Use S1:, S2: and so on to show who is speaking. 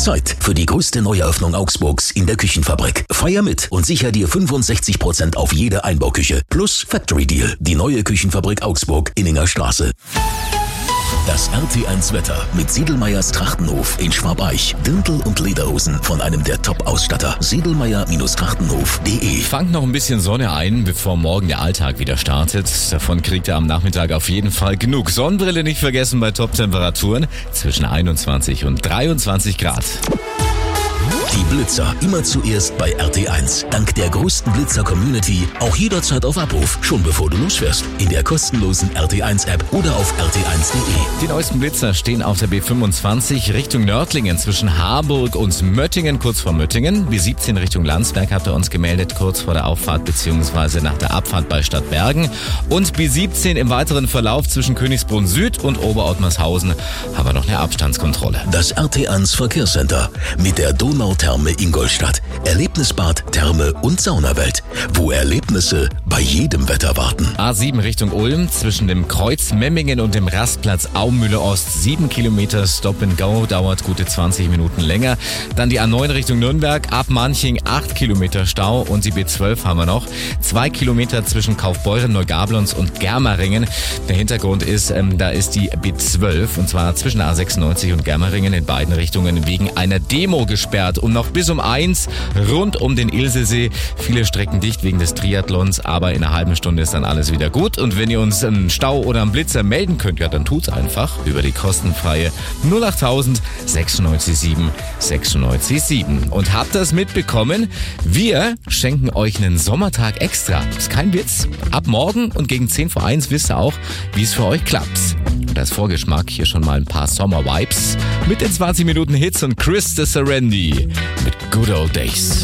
S1: Zeit für die größte Neueröffnung Augsburgs in der Küchenfabrik. Feier mit und sicher dir 65% auf jede Einbauküche. Plus Factory Deal, die neue Küchenfabrik Augsburg, Inninger Straße. Das RT1 Wetter mit Sedlmayrs Trachtenhof in Schwabeich. Dirndl und Lederhosen von einem der Top-Ausstatter. Sedlmayer-Trachtenhof.de.
S2: Fangt noch ein bisschen Sonne ein, bevor morgen der Alltag wieder startet. Davon kriegt ihr am Nachmittag auf jeden Fall genug. Sonnenbrille nicht vergessen bei Top-Temperaturen zwischen 21 und 23 Grad.
S1: Die Blitzer immer zuerst bei RT1. Dank der größten Blitzer-Community auch jederzeit auf Abruf, schon bevor du losfährst. In der kostenlosen RT1-App oder auf rt1.de.
S2: Die neuesten Blitzer stehen auf der B25 Richtung Nördlingen zwischen Harburg und Möttingen, kurz vor Möttingen. B17 Richtung Landsberg habt ihr uns gemeldet, kurz vor der Auffahrt bzw. nach der Abfahrt bei Stadtbergen. Und B17 im weiteren Verlauf zwischen Königsbrunn Süd und Oberottmarshausen haben wir noch eine Abstandskontrolle.
S1: Das RT1 Verkehrscenter mit der Donautherme Ingolstadt. Erlebnisbad, Therme und Saunawelt. Wo Erlebnisse bei jedem Wetter warten.
S2: A7 Richtung Ulm zwischen dem Kreuz Memmingen und dem Rastplatz Aumühle Ost. 7 Kilometer Stop and Go, dauert gute 20 Minuten länger. Dann die A9 Richtung Nürnberg, ab Manching 8 Kilometer Stau und die B12 haben wir noch. 2 Kilometer zwischen Kaufbeuren, Neugablonz und Germeringen. Der Hintergrund ist, da ist die B12 und zwar zwischen A96 und Germeringen in beiden Richtungen wegen einer Demo gesperrt. Und noch bis um 1 rund um den Ilsesee. Viele Strecken dicht wegen des Triathlons, aber in einer halben Stunde ist dann alles wieder gut. Und wenn ihr uns einen Stau oder einen Blitzer melden könnt, ja, dann tut's einfach über die kostenfreie 08000 967 967. Und habt das mitbekommen? Wir schenken euch einen Sommertag extra. Ist kein Witz. Ab morgen und gegen 10 vor 1 wisst ihr auch, wie es für euch klappt. Und als Vorgeschmack hier schon mal ein paar Sommer-Vibes mit den 20 Minuten Hits und Chris de Serendi mit Good Old Days.